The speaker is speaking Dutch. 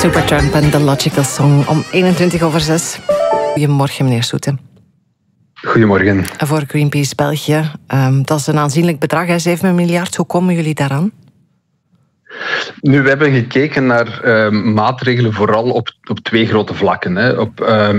Supertramp en The Logical Song om 6:21. Goedemorgen, meneer Soete. Goedemorgen. Voor Greenpeace België. Dat is een aanzienlijk bedrag, hè, 7 miljard. Hoe komen jullie daaraan? Nu, we hebben gekeken naar maatregelen vooral op twee grote vlakken. Hè. Op